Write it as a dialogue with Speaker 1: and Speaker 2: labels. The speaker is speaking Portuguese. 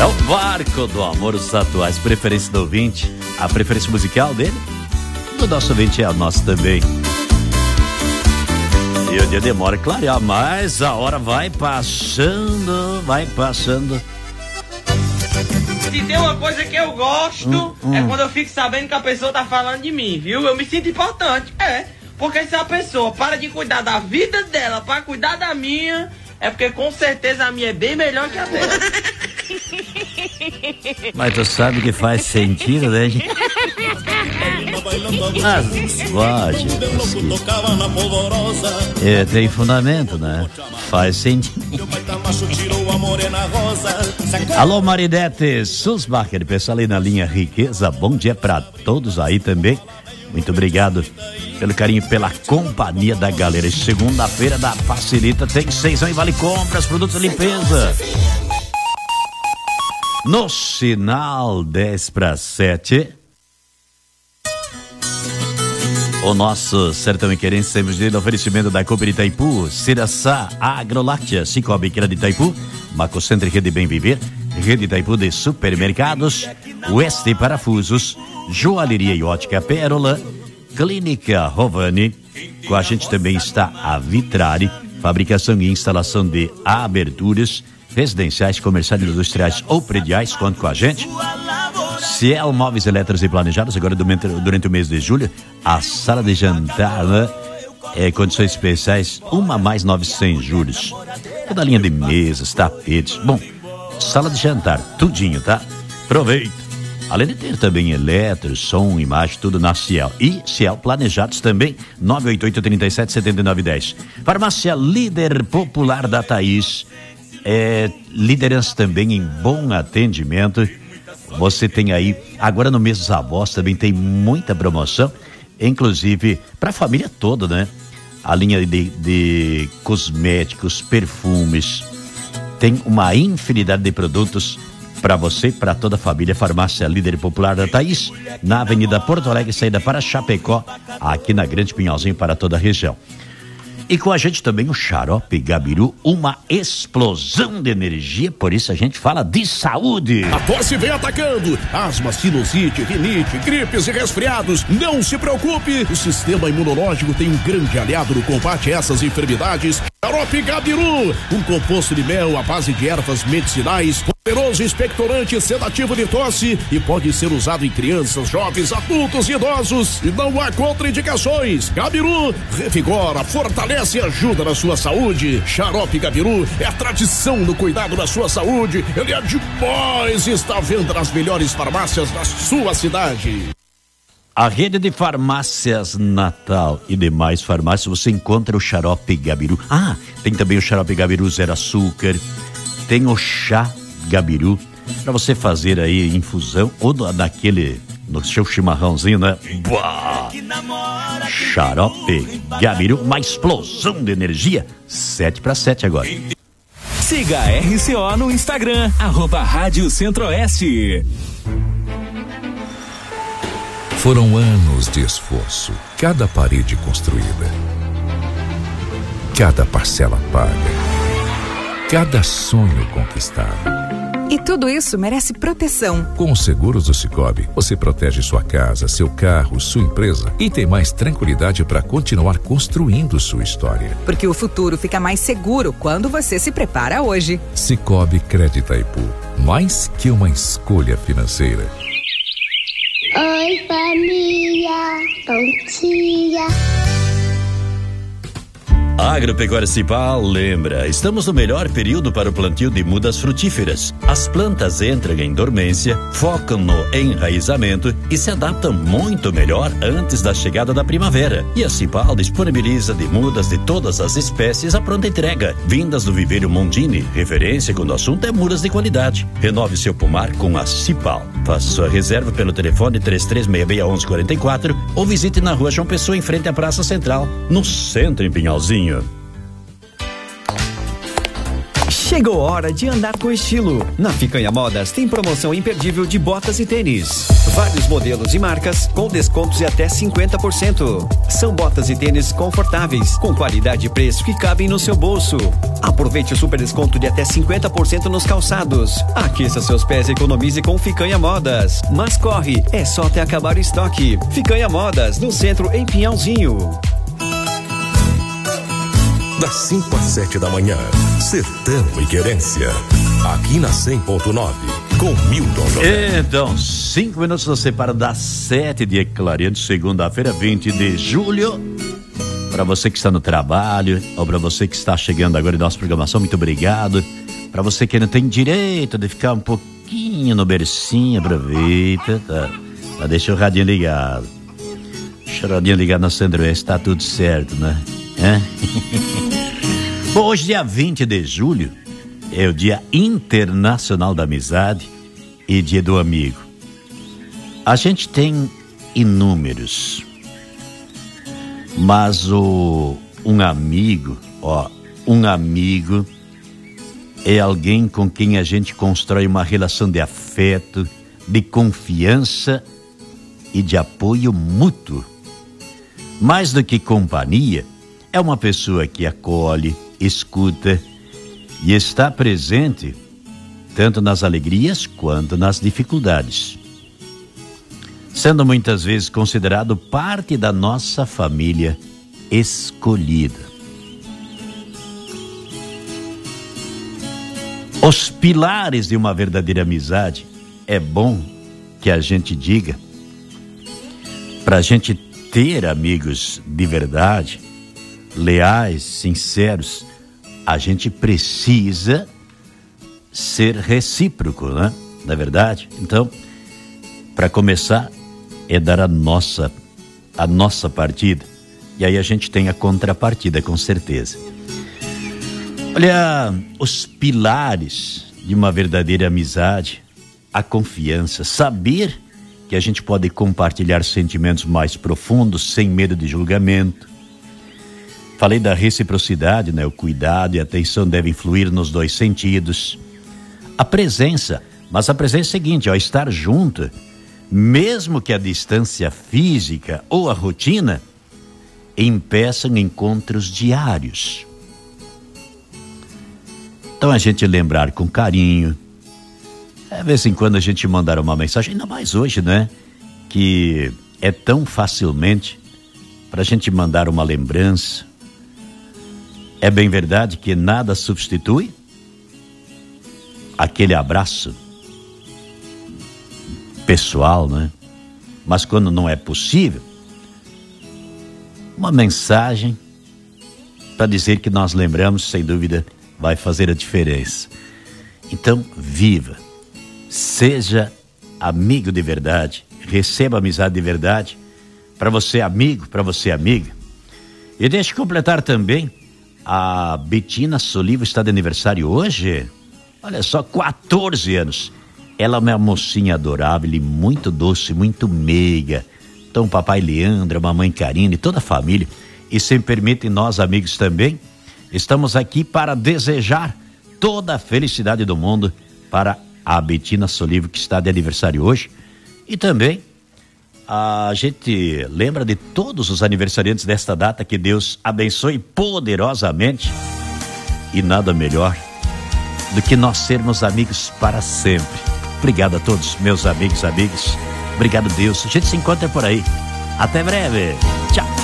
Speaker 1: É o Barco do Amor, os atuais. Preferência do ouvinte. A preferência musical dele, do nosso ouvinte, é a nossa também. E o dia demora a clarear, mas a hora vai passando, vai passando.
Speaker 2: Se tem uma coisa que eu gosto, é quando eu fico sabendo que a pessoa tá falando de mim, viu? Eu me sinto importante, porque se a pessoa para de cuidar da vida dela pra cuidar da minha, é porque com certeza a minha é bem melhor que a dela.
Speaker 1: Mas tu sabe que faz sentido, né, gente? Mas, lógico. Tem fundamento, né? Faz sentido. Alô, Maridete Susbacher, pessoal aí na linha Riqueza, bom dia pra todos aí também. Muito obrigado pelo carinho, pela companhia da galera. Segunda-feira da Facilita tem 6 e vale compras, produtos de limpeza. No sinal 10:07. O nosso Sertão e Querência sempre de oferecimento da Cooper Itaipu, Ciraçá, Agroláctea, Cicobi, de Itaipu, Macocentro Rede Bem Viver, Rede Itaipu de Supermercados, Oeste Parafusos, Joalheria e Ótica Pérola, Clínica Rovani. Com a gente também está a Vitrari, fabricação e instalação de aberturas residenciais, comerciais, industriais ou prediais. Conte com a gente. Ciel Móveis Elétricos e Planejados, agora durante o mês de julho, a sala de jantar, né? Condições especiais, 1 mais 900 juros. Toda a linha de mesas, tapetes. Bom, sala de jantar, tudinho, tá? Aproveita. Além de ter também eletro, som, imagem, tudo na Ciel. E Ciel Planejados também, 988-37-7910. Farmácia Líder Popular da Thaís. Liderança também em bom atendimento. Você tem aí, agora no mês dos avós também tem muita promoção, inclusive para a família toda, né? A linha de cosméticos, perfumes, tem uma infinidade de produtos para você, para toda a família. Farmácia Líder Popular da Thaís, na Avenida Porto Alegre, saída para Chapecó, aqui na Grande Pinhalzinho, para toda a região. E com a gente também o Xarope Gabiru, uma explosão de energia, por isso a gente fala de saúde.
Speaker 3: A tosse vem atacando, asma, sinusite, rinite, gripes e resfriados. Não se preocupe, o sistema imunológico tem um grande aliado no combate a essas enfermidades. Xarope Gabiru, um composto de mel à base de ervas medicinais, poderoso expectorante sedativo de tosse e pode ser usado em crianças, jovens, adultos e idosos. E não há contraindicações. Gabiru revigora, fortalece e ajuda na sua saúde. Xarope Gabiru é a tradição no cuidado da sua saúde. Ele é demais e está à venda nas melhores farmácias da sua cidade.
Speaker 1: A rede de farmácias Natal e demais farmácias, você encontra o Xarope Gabiru. Tem também o Xarope Gabiru Zero Açúcar. Tem o chá Gabiru, para você fazer aí infusão ou naquele, no seu chimarrãozinho, né? Boa! Xarope Gabiru, uma explosão de energia. 7:07 agora.
Speaker 4: Siga a RCO no Instagram, @Rádio Centro-Oeste.
Speaker 5: Foram anos de esforço, cada parede construída, cada parcela paga, cada sonho conquistado.
Speaker 6: E tudo isso merece proteção.
Speaker 5: Com os seguros do Cicobi, você protege sua casa, seu carro, sua empresa e tem mais tranquilidade para continuar construindo sua história.
Speaker 6: Porque o futuro fica mais seguro quando você se prepara hoje.
Speaker 5: Cicobi Crédito Itaipu, mais que uma escolha financeira.
Speaker 7: Oi, família, bom dia.
Speaker 1: Agropecuária Cipal lembra, estamos no melhor período para o plantio de mudas frutíferas. As plantas entram em dormência, focam no enraizamento e se adaptam muito melhor antes da chegada da primavera. E a Cipal disponibiliza de mudas de todas as espécies a pronta entrega, vindas do viveiro Mondini, referência quando o assunto é mudas de qualidade. Renove seu pomar com a Cipal. Faça sua reserva pelo telefone 33661144 ou visite na rua João Pessoa, em frente à Praça Central, no centro, em Pinhalzinho.
Speaker 8: Chegou a hora de andar com estilo. Na Ficanha Modas tem promoção imperdível de botas e tênis. Vários modelos e marcas com descontos de até 50%. São botas e tênis confortáveis, com qualidade e preço que cabem no seu bolso. Aproveite o super desconto de até 50% nos calçados. Aqueça seus pés e economize com Ficanha Modas. Mas corre, é só até acabar o estoque. Ficanha Modas, no centro em Pinhalzinho.
Speaker 9: Das 5 às 7 da manhã, Sertão e Querência, aqui na 100.9, com Milton José.
Speaker 1: Então, 5 minutos nos separam das 7 de clareando, segunda-feira, 20 de julho. Para você que está no trabalho, ou para você que está chegando agora em nossa programação, muito obrigado. Para você que não tem direito de ficar um pouquinho no bercinho, aproveita, tá? Deixa o radinho ligado. Deixa o radinho ligado na Centro-Oeste, tá tudo certo, né? Bom, hoje, dia 20 de julho, é o Dia Internacional da Amizade e Dia do Amigo. A gente tem inúmeros, mas um amigo é alguém com quem a gente constrói uma relação de afeto, de confiança e de apoio mútuo. Mais do que companhia, é uma pessoa que acolhe, escuta e está presente tanto nas alegrias quanto nas dificuldades, sendo muitas vezes considerado parte da nossa família escolhida. Os pilares de uma verdadeira amizade, é bom que a gente diga, para a gente ter amigos de verdade, leais, sinceros, a gente precisa ser recíproco, né? Não é verdade? Então, para começar, é dar a nossa partida. E aí a gente tem a contrapartida, com certeza. Olha, os pilares de uma verdadeira amizade, a confiança, saber que a gente pode compartilhar sentimentos mais profundos, sem medo de julgamento. Falei da reciprocidade, né? O cuidado e a atenção devem fluir nos dois sentidos. A presença, mas a presença é a seguinte, estar junto, mesmo que a distância física ou a rotina impeçam encontros diários. Então a gente lembrar com carinho, de vez em quando a gente mandar uma mensagem, ainda mais hoje, né? Que é tão facilmente para a gente mandar uma lembrança. É bem verdade que nada substitui aquele abraço pessoal, né? Mas quando não é possível, uma mensagem para dizer que nós lembramos, sem dúvida, vai fazer a diferença. Então, viva, seja amigo de verdade, receba amizade de verdade, para você amigo, para você amiga. E deixa eu completar também, a Betina Solivo está de aniversário hoje. Olha só, 14 anos. Ela é uma mocinha adorável e muito doce, muito meiga. Então, papai Leandro, mamãe Karine, toda a família. E se me permitem, nós amigos também, estamos aqui para desejar toda a felicidade do mundo para a Betina Solivo, que está de aniversário hoje. E também a gente lembra de todos os aniversariantes desta data, que Deus abençoe poderosamente. E nada melhor do que nós sermos amigos para sempre. Obrigado a todos, meus amigos. Obrigado, Deus. A gente se encontra por aí. Até breve. Tchau.